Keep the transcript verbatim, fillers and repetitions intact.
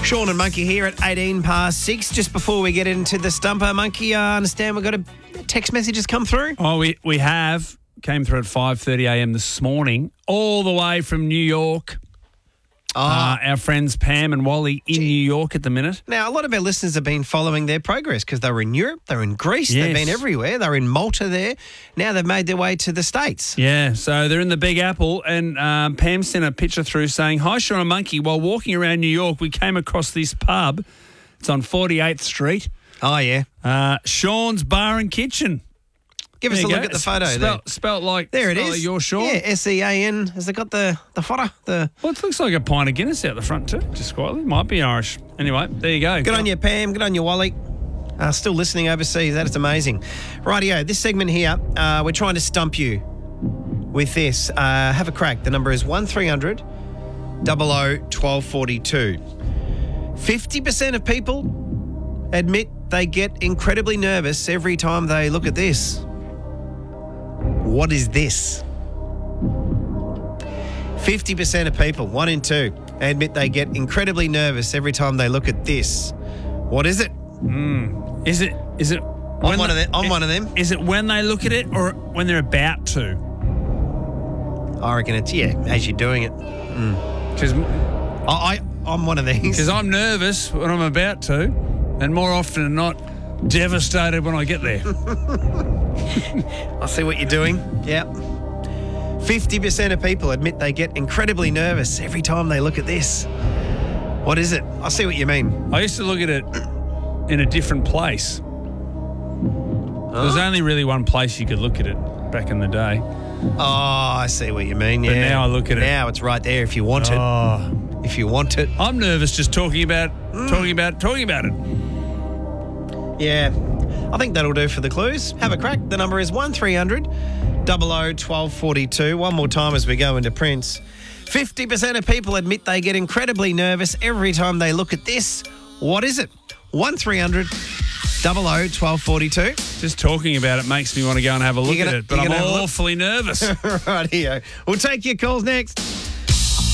Sean and Monkey here at eighteen past six. Just before we get into the stumper, Monkey, I understand we've got a text messages come through. Oh, we, we have. Came through at five thirty a m this morning, all the way from New York. Oh. Uh, our friends Pam and Wally in New York at the minute. Now, a lot of our listeners have been following their progress because they were in Europe, they were in Greece, Yes. they've been everywhere. They were in Malta there. Now they've made their way to the States. Yeah, so they're in the Big Apple, and um, Pam sent a picture through saying, "Hi, Sean and Monkey. While walking around New York, we came across this pub. It's on forty-eighth Street. Oh, yeah. Uh, Sean's Bar and Kitchen. Give us There a you look go. at the photo Spelt, there. spelt like There it spelt is. Like your Sean. Yeah, S E A N. Has it got the, the photo? The... Well, it looks like a pint of Guinness out the front too, just quietly. Might be Irish. Anyway, there you go. Good on you, Pam. Good on you, Wally. Uh, still listening overseas. That is amazing. Rightio, this segment here, uh, we're trying to stump you with this. Uh, have a crack. The number is one three hundred double oh twelve forty-two. fifty percent of people admit they get incredibly nervous every time they look at this. What is this? fifty percent of people, one in two, admit they get incredibly nervous every time they look at this. What is it? Mm. Is it? Is it? I'm one of them. I'm one of them. Is it when they look at it or when they're about to? I reckon it's, yeah, as you're doing it. Because I, I, I'm one of these. Because I'm nervous when I'm about to, and more often than not, devastated when I get there. I see what you're doing. Yep. fifty percent of people admit they get incredibly nervous every time they look at this. What is it? I see what you mean. I used to look at it in a different place. There was only really one place you could look at it back in the day. Oh, I see what you mean. Yeah. But now I look at it. Now it's right there if you want it. Oh, If you want it. I'm nervous just talking about, talking about, talking about it. Yeah. I think that'll do for the clues. Have a crack. The number is one three hundred double oh twelve forty-two. One more time as we go into Prince. fifty percent of people admit they get incredibly nervous every time they look at this. What is it? one three hundred double oh twelve forty-two. Just talking about it makes me want to go and have a look You're gonna- at it, but you're I'm gonna have a look? awfully nervous. Right here. We'll take your calls next.